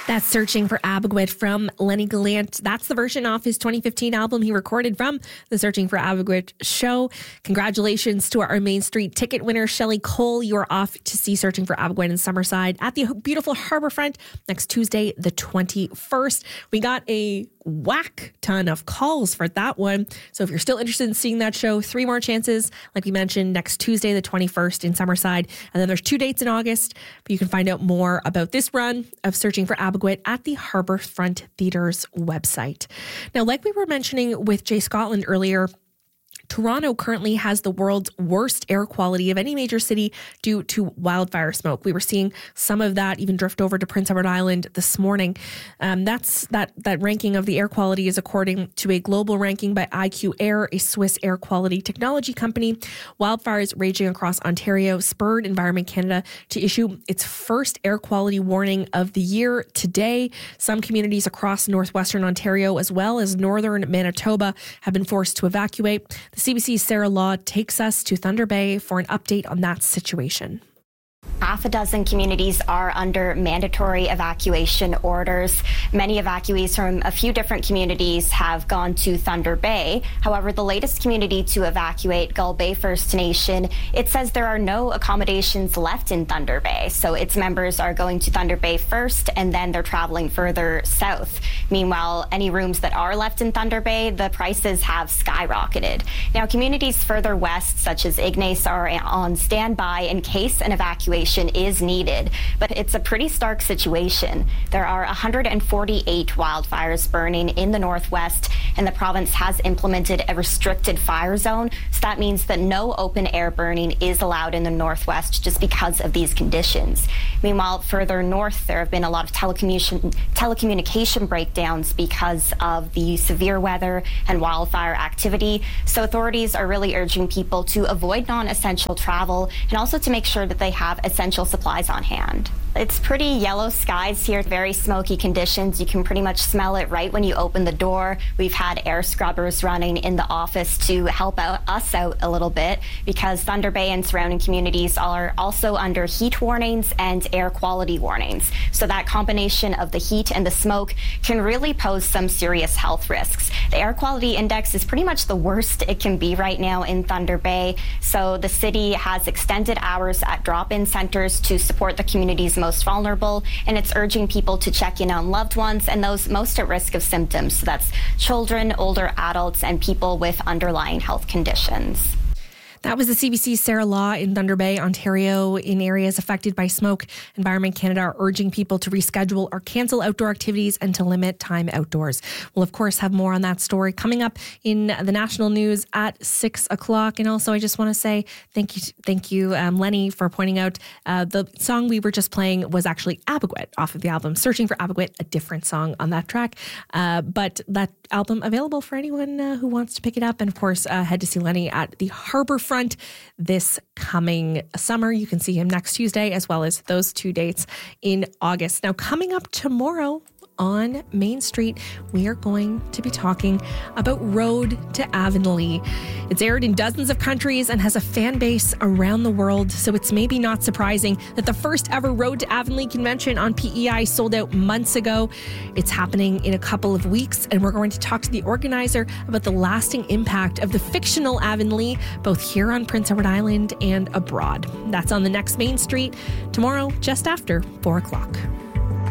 That's Searching for Abeguit from Lenny Gallant. That's the version off his 2015 album he recorded from the Searching for Abeguit show. Congratulations to our Main Street ticket winner, Shelley Cole. You are off to see Searching for Abeguit in Summerside at the beautiful Harbourfront next Tuesday, the 21st. We got a whack ton of calls for that one. So if you're still interested in seeing that show, 3 more chances, like we mentioned, next Tuesday, the 21st in Summerside. And then there's 2 dates in August. But you can find out more about this run of Searching for Abeguit at the Harbourfront Theatre's website. Now, like we were mentioning with Jay Scotland earlier, Toronto currently has the world's worst air quality of any major city due to wildfire smoke. We were seeing some of that even drift over to Prince Edward Island this morning. That ranking of the air quality is according to a global ranking by IQ Air, a Swiss air quality technology company. Wildfires raging across Ontario spurred Environment Canada to issue its first air quality warning of the year today. Some communities across northwestern Ontario as well as northern Manitoba have been forced to evacuate. The CBC's Sarah Law takes us to Thunder Bay for an update on that situation. Half a dozen communities are under mandatory evacuation orders. Many evacuees from a few different communities have gone to Thunder Bay. However, the latest community to evacuate, Gull Bay First Nation, it says there are no accommodations left in Thunder Bay. So its members are going to Thunder Bay first, and then they're traveling further south. Meanwhile, any rooms that are left in Thunder Bay, the prices have skyrocketed. Now, communities further west, such as Ignace, are on standby in case an evacuation is needed, but it's a pretty stark situation. There are 148 wildfires burning in the northwest, and the province has implemented a restricted fire zone. So that means that no open air burning is allowed in the northwest just because of these conditions. Meanwhile, further north, there have been a lot of telecommunication breakdowns because of the severe weather and wildfire activity. So authorities are really urging people to avoid non-essential travel and also to make sure that they have essential supplies on hand. It's pretty yellow skies here, very smoky conditions. You can pretty much smell it right when you open the door. We've had air scrubbers running in the office to help us out a little bit because Thunder Bay and surrounding communities are also under heat warnings and air quality warnings. So that combination of the heat and the smoke can really pose some serious health risks. The air quality index is pretty much the worst it can be right now in Thunder Bay. So the city has extended hours at drop-in centers to support the community's most vulnerable, and it's urging people to check in on loved ones and those most at risk of symptoms. So that's children, older adults, and people with underlying health conditions. That was the CBC's Sarah Law in Thunder Bay, Ontario. In areas affected by smoke, Environment Canada are urging people to reschedule or cancel outdoor activities and to limit time outdoors. We'll, of course, have more on that story coming up in the national news at 6 o'clock. And also, I just want to say thank you, Lenny, for pointing out the song we were just playing was actually Abeguit off of the album Searching for Abeguit, a different song on that track. But that album available for anyone who wants to pick it up. And, of course, head to see Lenny at the Harbourfront this coming summer. You can see him next Tuesday as well as those 2 dates in August. Now, coming up tomorrow on Main Street, we are going to be talking about Road to Avonlea. It's aired in dozens of countries and has a fan base around the world, so it's maybe not surprising that the first ever Road to Avonlea convention on PEI sold out months ago. It's happening in a couple of weeks, and we're going to talk to the organizer about the lasting impact of the fictional Avonlea, both here on Prince Edward Island and abroad. That's on the next Main Street tomorrow, just after 4 o'clock.